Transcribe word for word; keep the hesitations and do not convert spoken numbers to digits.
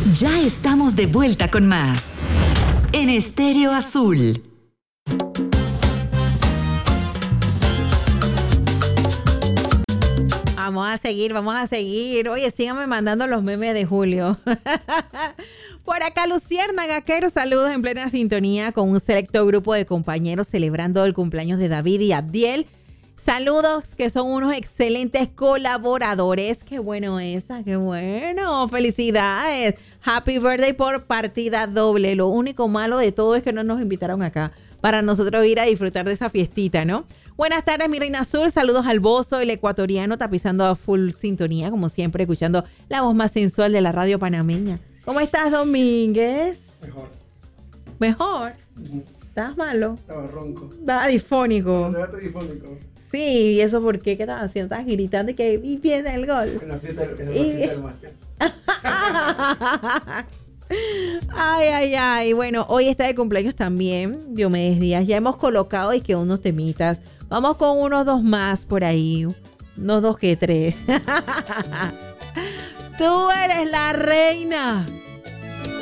Ya estamos de vuelta con más en Estéreo Azul. Vamos a seguir, vamos a seguir. Oye, síganme mandando los memes de Julio. Por acá, Luciérnaga, Quero, saludos en plena sintonía con un selecto grupo de compañeros celebrando el cumpleaños de David y Abdiel. Saludos, que son unos excelentes colaboradores. Qué bueno esa, qué bueno. Felicidades. Happy birthday por partida doble. Lo único malo de todo es que no nos invitaron acá para nosotros ir a disfrutar de esa fiestita, ¿no? Buenas tardes, mi reina azul. Saludos al Bozo, el ecuatoriano, tapizando a full sintonía, como siempre, escuchando la voz más sensual de la radio panameña. ¿Cómo estás, Domínguez? Mejor. ¿Mejor? Uh-huh. ¿Estabas malo? Estaba ronco. Estaba difónico. Estaba difónico. Sí, ¿y eso por qué? ¿Qué estabas haciendo? Estabas gritando y que y viene el gol. En la fiesta, en la y... fiesta del máster. Ay, ay, ay. Bueno, hoy está de cumpleaños también Diomedes Díaz. Ya hemos colocado y que unos temitas. Vamos con unos dos más por ahí. Unos dos que tres. Tú eres la reina.